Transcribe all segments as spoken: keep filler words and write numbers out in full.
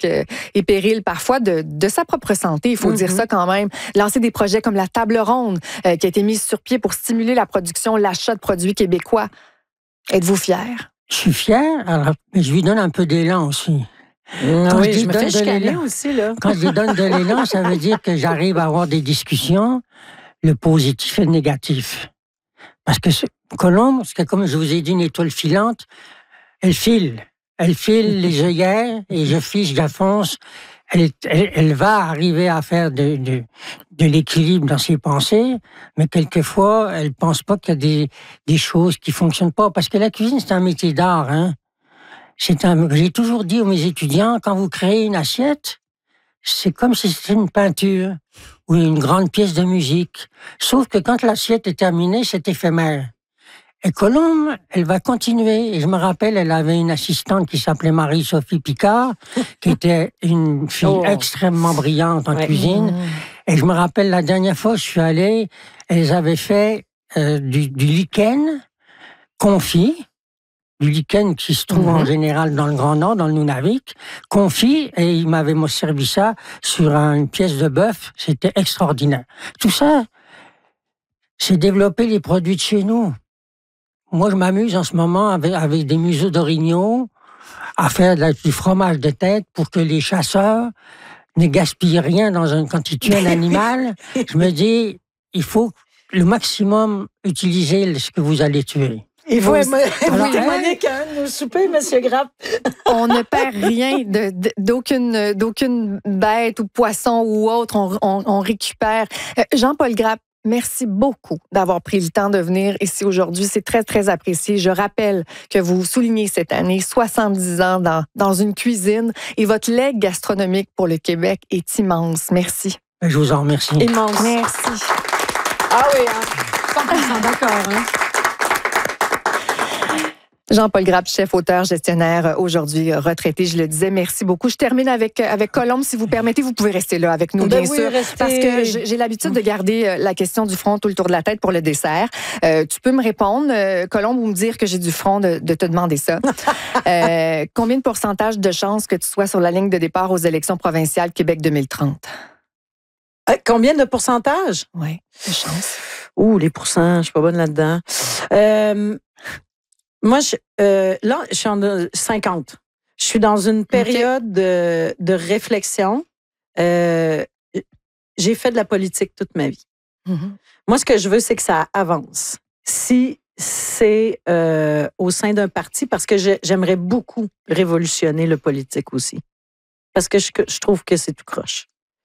risques et périls parfois de, de sa propre santé. Il faut mm-hmm. dire ça quand même. Lancer des projets comme la Table ronde euh, qui a été mise sur pied pour stimuler la production, l'achat de produits québécois. Êtes-vous fier? Je suis fier, alors, mais je lui donne un peu d'élan aussi. Quand oui, je, je me fais chicaner aussi, là. Quand je lui donne de l'élan, ça veut dire que j'arrive à avoir des discussions, le positif et le négatif. Parce que ce, Colombe, c'est comme je vous ai dit, une étoile filante, elle file. Elle file les œillères et je fiche, j'affonce. Elle, elle, elle va arriver à faire de, de, de l'équilibre dans ses pensées, mais quelquefois, elle pense pas qu'il y a des, des choses qui fonctionnent pas. Parce que la cuisine, c'est un métier d'art, hein. C'est un, j'ai toujours dit aux mes étudiants, quand vous créez une assiette, c'est comme si c'était une peinture ou une grande pièce de musique. Sauf que quand l'assiette est terminée, c'est éphémère. Et Colombe, elle va continuer. Et je me rappelle, elle avait une assistante qui s'appelait Marie-Sophie Picard, qui était une fille oh. extrêmement brillante en ouais. cuisine. Mmh. Et je me rappelle, la dernière fois, je suis allé, elles avaient fait euh, du, du lichen confit, du lichen qui se trouve mmh. en général dans le Grand Nord, dans le Nunavik, confit, et il m'avait servi ça sur une pièce de bœuf. C'était extraordinaire. Tout ça, c'est développer les produits de chez nous. Moi, je m'amuse en ce moment avec, avec des museaux d'orignaux à faire de la, du fromage de tête pour que les chasseurs ne gaspillent rien dans un, quand ils tuent un animal. Je me dis, il faut le maximum utiliser ce que vous allez tuer. Il faut témoigner qu'à un de nos soupers, M. Grappe. On ne perd rien de, de, d'aucune, d'aucune bête ou poisson ou autre. On, on, on récupère. Euh, Jean-Paul Grappe, merci beaucoup d'avoir pris le temps de venir ici aujourd'hui. C'est très, très apprécié. Je rappelle que vous soulignez cette année soixante-dix ans dans, dans une cuisine et votre legs gastronomique pour le Québec est immense. Merci. Je vous en remercie. Immense. Merci. Ah oui, hein? cent pour cent d'accord, hein? Jean-Paul Grappe, chef, auteur, gestionnaire, aujourd'hui retraité, je le disais. Merci beaucoup. Je termine avec, avec Colombe, si vous permettez. Vous pouvez rester là avec nous, ben bien oui, sûr. Restez... Parce que j'ai l'habitude de garder la question du front tout le tour de la tête pour le dessert. Euh, tu peux me répondre, euh, Colombe, ou me dire que j'ai du front de, de te demander ça. euh, combien de pourcentage de chances que tu sois sur la ligne de départ aux élections provinciales Québec deux mille trente? Euh, combien de pourcentage? Oui, de chances. Ouh, les pourcents, je suis pas bonne là-dedans. Euh... Moi, je, euh, là, je suis en cinquante. Je suis dans une période okay. de, de réflexion. Euh, j'ai fait de la politique toute ma vie. Mm-hmm. Moi, ce que je veux, c'est que ça avance. Si c'est euh, au sein d'un parti, parce que je, j'aimerais beaucoup révolutionner le politique aussi. Parce que je, je trouve que c'est tout croche.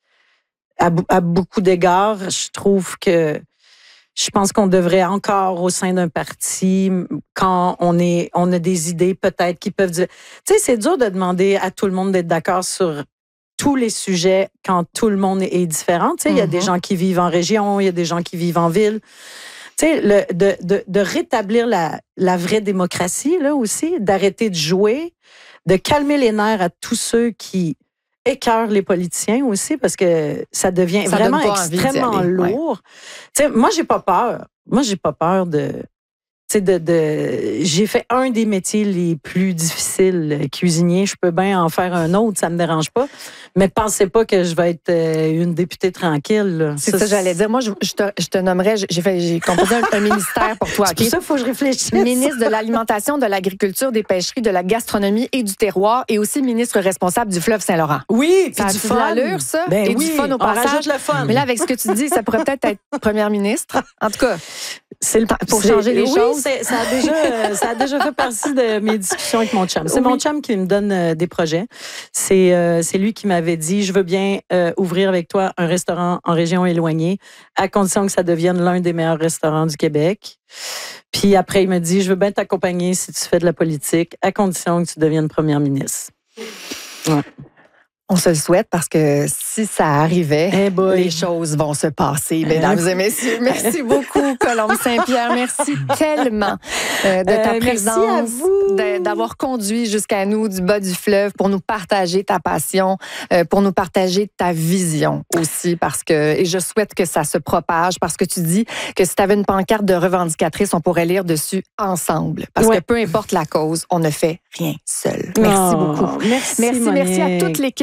À, à beaucoup d'égards, je trouve que je pense qu'on devrait encore, au sein d'un parti, quand on est, on a des idées peut-être qui peuvent dire... Tu sais, c'est dur de demander à tout le monde d'être d'accord sur tous les sujets quand tout le monde est différent. Tu sais, il mm-hmm. y a des gens qui vivent en région, il y a des gens qui vivent en ville. Tu sais, le, de, de, de rétablir la, la vraie démocratie, là aussi, d'arrêter de jouer, de calmer les nerfs à tous ceux qui écœurent les politiciens aussi, parce que ça devient ça vraiment extrêmement lourd. Ouais. Tu sais, moi, j'ai pas peur. Moi, j'ai pas peur de... Tu sais, de, de... J'ai fait un des métiers les plus difficiles, cuisinier. Je peux bien en faire un autre, ça me dérange pas. Mais pensez pas que je vais être une députée tranquille. C'est ça, ça j'allais dire. Moi, je, je, te, je te nommerais... J'ai, fait, j'ai composé un, un ministère pour toi. C'est pour ça qu'il faut que je réfléchisse. Ministre de l'Alimentation, de l'Agriculture, des Pêcheries, de la Gastronomie et du Terroir, et aussi ministre responsable du fleuve Saint-Laurent. Oui, ça a du de fun. l'allure, ça. Ben et oui, du fun au on passage. rajoute le fun. Mais là, avec ce que tu dis, ça pourrait peut-être être première ministre. En tout cas, c'est le, pour c'est, changer les oui, choses. C'est, ça, a déjà, ça a déjà fait partie de mes discussions avec mon chum. C'est oui. mon chum qui me donne euh, des projets. C'est, euh, c'est lui qui m'avait dit, je veux bien euh, ouvrir avec toi un restaurant en région éloignée, à condition que ça devienne l'un des meilleurs restaurants du Québec. Puis après, il me dit, je veux bien t'accompagner si tu fais de la politique, à condition que tu deviennes première ministre. Ouais. On se le souhaite parce que si ça arrivait, hey les choses vont se passer, mesdames et messieurs. Merci beaucoup, Colombe Saint-Pierre. Merci tellement euh, de ta euh, présence, merci à vous. De, d'avoir conduit jusqu'à nous du bas du fleuve pour nous partager ta passion, euh, pour nous partager ta vision aussi. Parce que, et je souhaite que ça se propage parce que tu dis que si tu avais une pancarte de revendicatrice, on pourrait lire dessus ensemble. Parce ouais. que peu importe la cause, on ne fait rien seul. Merci oh, beaucoup. Merci, merci, merci à toute l'équipe.